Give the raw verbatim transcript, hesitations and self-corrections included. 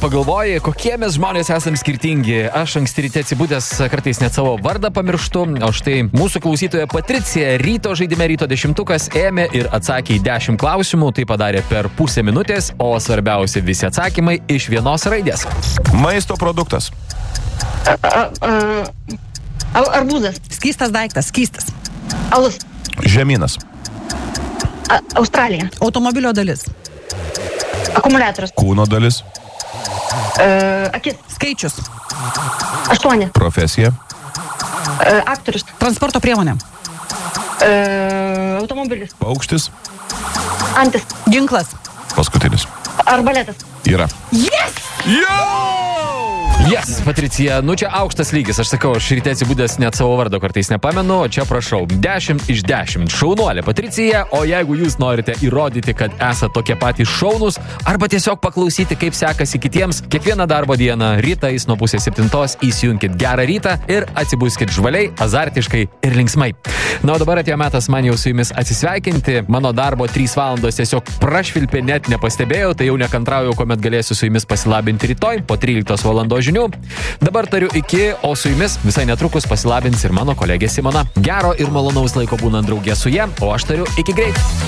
pagalvoji, kokie mes žmonės esam skirtingi. Aš anksti ryte atsibūdęs kartais net savo vardą pamirštu, o štai mūsų klausytoja Patricija ryto žaidime Ryto dešimtukas ėmė ir atsakė į dešimt klausimų, tai padarė per pusę minutės, o svarbiausia visi atsakymai iš vienos raidės. Maisto produktas. A, a, a, arbūzas. Skystas daiktas, skystas. Alus. Žemynas. A, Australija. Automobilio dalis. Akumuliatorius. Kūno dalis. Uh, akis. Skaičius. Aštuoni. Profesija. Uh, aktorius. Transporto priemonė. Uh, automobilis. Paukštis. Antis. Ginklas. Paskutinis. Arbaletas. Yra. Yes! Yo! Yes, Patricija, nu čia aukštas lygis, aš sakau, aš ryte atsibūdęs net savo vardo kartais nepamenu, čia prašau, dešimt iš dešimt, šaunuolė Patricija, o jeigu jūs norite įrodyti, kad esate tokie patys šaunus, arba tiesiog paklausyti, kaip sekasi kitiems, kiekvieną darbo dieną, rytais nuo pusės septintos įsijunkit gerą rytą ir atsibuskit žvaliai, azartiškai ir linksmai. Na, o dabar atėjo metas man jau su jumis atsisveikinti, mano darbo trys valandos tiesiog prašvilpė, net nepastebėjau, tai jau nekantrauju, kuomet galėsiu su jumis pasilabinti rytoj po tryliktos valandos žinių. Dabar tariu iki, o su jumis visai netrukus pasilabins ir mano kolegė Simona. Gero ir malonaus laiko būnant draugė su ja, o aš tariu iki greit.